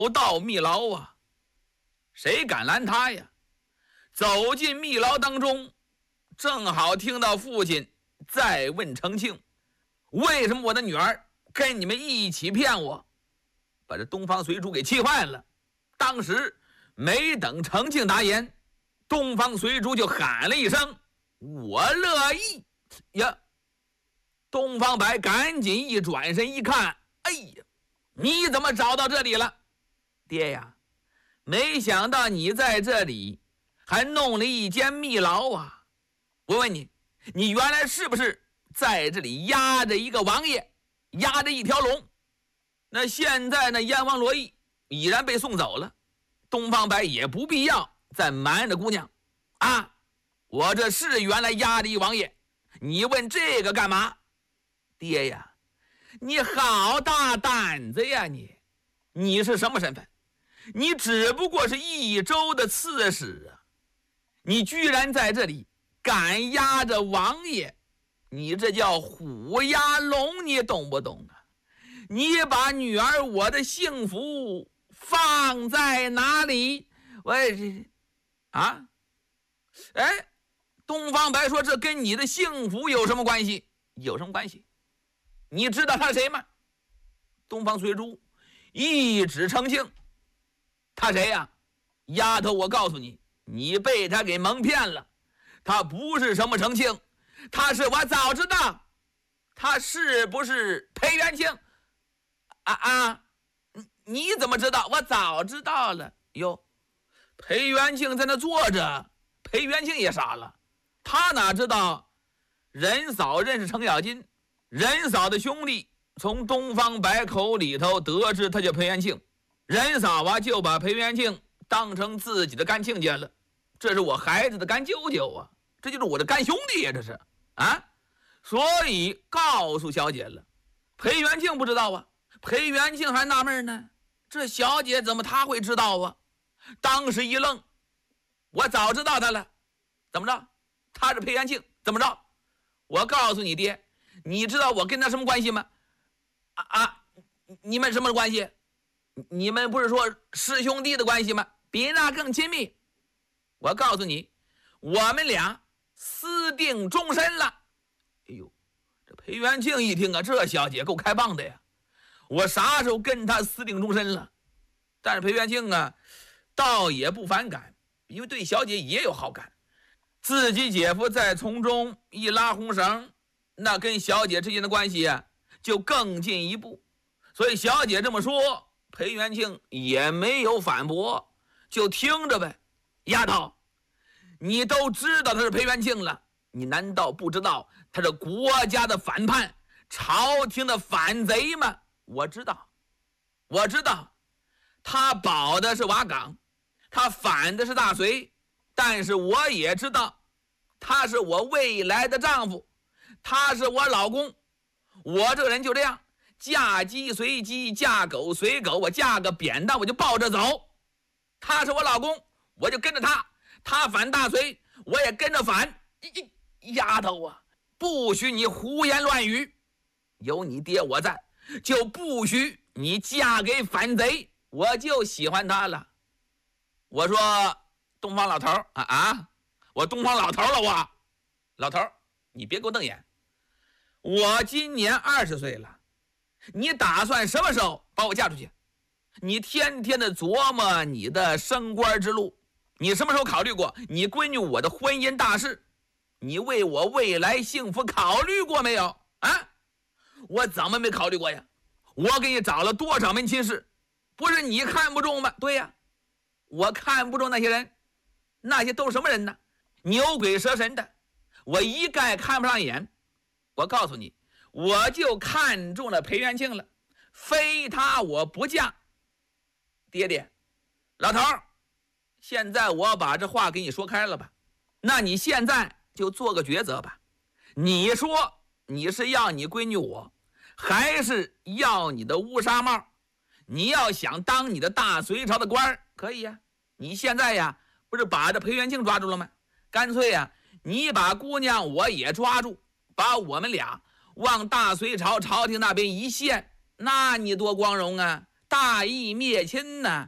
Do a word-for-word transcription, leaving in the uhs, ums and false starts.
到密牢啊，谁敢拦他呀？走进密牢当中，正好听到父亲在问程庆，为什么我的女儿跟你们一起骗我？把这东方随主给气坏了。当时没等程庆答言，东方随主就喊了一声：我乐意呀！东方白赶紧一转身一看，哎呀，你怎么找到这里了？爹呀，没想到你在这里还弄了一间密牢啊！我问你，你原来是不是在这里压着一个王爷，压着一条龙？那现在呢，燕王罗毅已然被送走了，东方白也不必要再瞒着姑娘啊！我这是原来压着一王爷，你问这个干嘛？爹呀，你好大胆子呀你！你是什么身份？你只不过是益州的刺史啊！你居然在这里敢压着王爷，你这叫虎压龙，你懂不懂啊？你把女儿我的幸福放在哪里？我这啊，哎，东方白说这跟你的幸福有什么关系？有什么关系？你知道他是谁吗？东方随珠一指程庆，他谁呀？丫头，我告诉你，你被他给蒙骗了。他不是什么程庆，他是我早知道，他是不是裴元庆？啊啊，你怎么知道？我早知道了。哟，裴元庆在那坐着，裴元庆也傻了，他哪知道任嫂认识程咬金，任嫂的兄弟从东方白口里头得知他叫裴元庆，任嫂啊就把裴元庆当成自己的干亲家了。这是我孩子的干舅舅啊，这就是我的干兄弟呀，这是啊，所以告诉小姐了。裴元庆不知道啊，裴元庆还纳闷呢，这小姐怎么他会知道啊？当时一愣，我早知道他了，怎么着？他是裴元庆，怎么着？我告诉你爹，你知道我跟他什么关系吗？啊啊，你们什么关系？你们不是说师兄弟的关系吗？比那更亲密。我告诉你，我们俩私定终身了。哎呦，这裴元庆一听啊，这小姐够开棒的呀！我啥时候跟他私定终身了？但是裴元庆啊，倒也不反感，因为对小姐也有好感。自己姐夫在从中一拉红绳，那跟小姐之间的关系啊，就更进一步。所以小姐这么说，裴元庆也没有反驳，就听着呗。丫头，你都知道他是裴元庆了，你难道不知道他是国家的反叛，朝廷的反贼吗？我知道，我知道，他保的是瓦岗，他反的是大隋，但是我也知道，他是我未来的丈夫，他是我老公。我这个人就这样，嫁鸡随鸡，嫁狗随狗，我嫁个扁担我就抱着走。他是我老公，我就跟着他，他反大隋，我也跟着反。丫头啊，不许你胡言乱语，有你爹我在，就不许你嫁给反贼，我就喜欢他了。我说东方老头啊啊，我东方老头了，我老头，你别给我瞪眼，我今年二十岁了，你打算什么时候把我嫁出去？你天天的琢磨你的升官之路，你什么时候考虑过你闺女我的婚姻大事？你为我未来幸福考虑过没有啊？我怎么没考虑过呀？我给你找了多少门亲事，不是你看不中吗？对呀，我看不中那些人，那些都是什么人呢？牛鬼蛇神的，我一概看不上眼。我告诉你，我就看中了裴元庆了，非他我不嫁。爹爹，老头，现在我把这话给你说开了吧，那你现在就做个抉择吧。你说你是要你闺女我，还是要你的乌纱帽？你要想当你的大隋朝的官可以呀，你现在呀不是把这裴元庆抓住了吗？干脆呀，你把姑娘我也抓住，把我们俩往大隋朝朝廷那边一献，那你多光荣啊！ 大义灭亲呢，